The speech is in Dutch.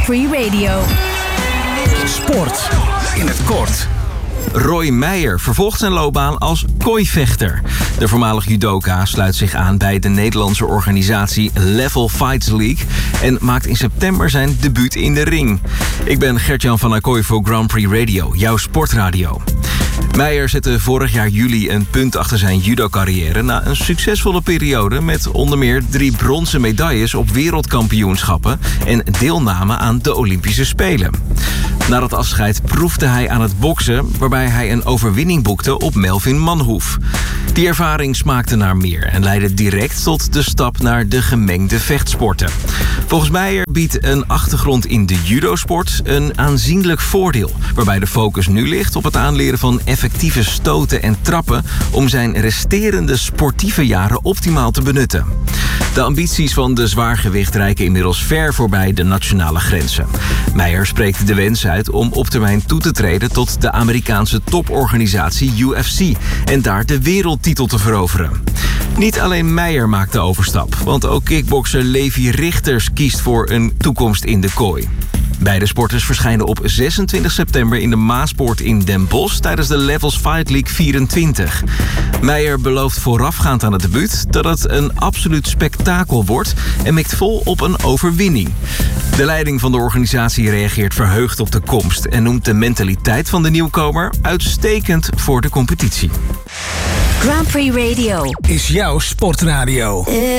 Free Radio. Sport in het kort. Roy Meijer vervolgt zijn loopbaan als kooivechter. De voormalig judoka sluit zich aan bij de Nederlandse organisatie Level Fights League en maakt in september zijn debuut in de ring. Ik ben Gert-Jan van Acquoy voor Grand Prix Radio, jouw sportradio. Meijer zette vorig jaar juli een punt achter zijn judo-carrière na een succesvolle periode met onder meer 3 bronzen medailles op wereldkampioenschappen en deelname aan de Olympische Spelen. Na dat afscheid proefde hij aan het boksen, waarbij hij een overwinning boekte op Melvin Manhoef. Die ervaring smaakte naar meer en leidde direct tot de stap naar de gemengde vechtsporten. Volgens Meijer biedt een achtergrond in de judosport een aanzienlijk voordeel, waarbij de focus nu ligt op het aanleren van effectieve stoten en trappen om zijn resterende sportieve jaren optimaal te benutten. De ambities van de zwaargewicht reiken inmiddels ver voorbij de nationale grenzen. Meijer spreekt de wens uit om op termijn toe te treden tot de Amerikaanse toporganisatie UFC en daar de wereldtitel te veroveren. Niet alleen Meijer maakt de overstap, want ook kickbokser Levi Richters kiest voor een toekomst in de kooi. Beide sporters verschijnen op 26 september in de Maaspoort in Den Bosch tijdens de Levels Fight League 24. Meijer belooft voorafgaand aan het debuut dat het een absoluut spektakel wordt en mikt vol op een overwinning. De leiding van de organisatie reageert verheugd op de komst en noemt de mentaliteit van de nieuwkomer uitstekend voor de competitie. Grand Prix Radio Is jouw sportradio.